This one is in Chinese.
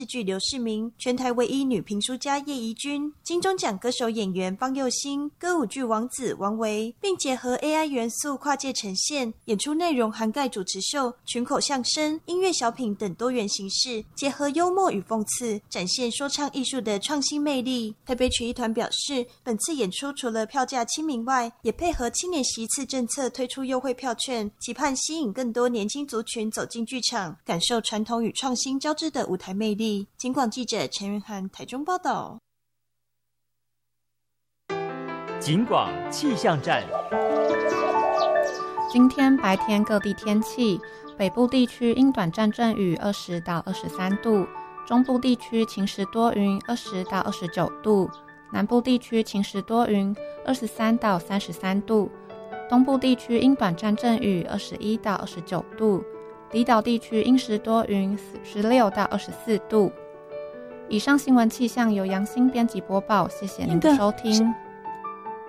剧刘世明，全台唯一女评书家叶怡君，金钟奖歌手演员方佑兴，歌舞剧王子王维，并结合 AI 元素跨界呈现，演出内容涵盖主持秀、群口相声、音乐小品等多元形式，结合幽默与讽刺，展现说唱艺术的创新魅力。台北曲艺团表示，本次演出除了票价亲民外，也配合青年席次政策推出优惠票券，期盼吸引更多年轻族群走进剧场，感受传统与创新交织的舞台魅力。警广记者陈云涵台中报道。 警广气象站， 今天白天各地天气，北部地区因短暂阵雨20到23度，中部地区晴时多云20到29度，南部地区晴时多云23到33度，东部地区因短暂阵雨21到29度，离岛地区因时多云16到24度。以上新闻气象由杨欣编辑播报，谢谢您的收听。